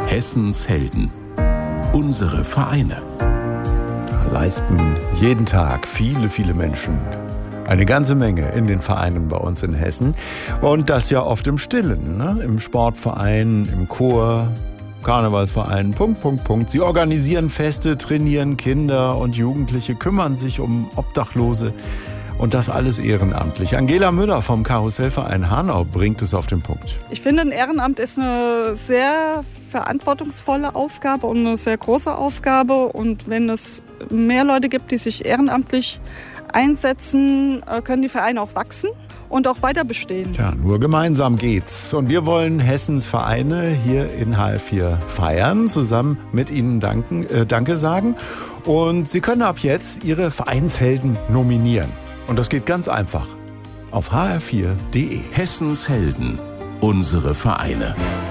Hessens Helden. Unsere Vereine. Leisten jeden Tag viele Menschen eine ganze Menge in den Vereinen bei uns in Hessen. Und das ja oft im Stillen, ne? Im Sportverein, im Chor, Karnevalsverein, Punkt. Sie organisieren Feste, trainieren Kinder und Jugendliche, kümmern sich um Obdachlose und das alles ehrenamtlich. Angela Müller vom Karussellverein Hanau bringt es auf den Punkt. Ich finde, ein Ehrenamt ist eine sehr verantwortungsvolle Aufgabe und eine sehr große Aufgabe. Und wenn es mehr Leute gibt, die sich ehrenamtlich einsetzen, können die Vereine auch wachsen und auch weiter bestehen. Ja, nur gemeinsam geht's. Und wir wollen Hessens Vereine hier in HR4 feiern, zusammen mit Ihnen Danke sagen. Und Sie können ab jetzt Ihre Vereinshelden nominieren. Und das geht ganz einfach. Auf hr4.de. Hessens Helden. Unsere Vereine.